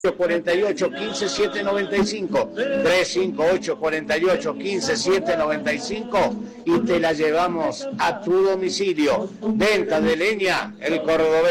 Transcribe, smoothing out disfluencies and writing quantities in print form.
48 15 795 358 48 15 795 y te la llevamos a tu domicilio. Venta de leña, el cordobés.